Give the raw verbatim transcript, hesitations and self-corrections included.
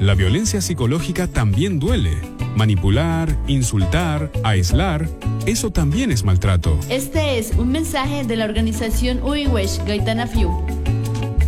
La violencia psicológica también duele. Manipular, insultar, aislar, eso también es maltrato. Este es un mensaje de la organización Uiwesh Gaitana Fiu.